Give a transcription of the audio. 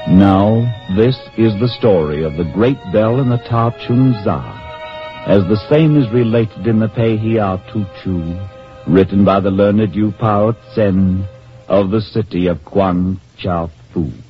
Now, this is the story of the great bell in the Ta Chung Za, as the same is related in the Pei Hia Tu Chu, written by the learned Yu Pao Tsen of the city of Guan Cha Fu.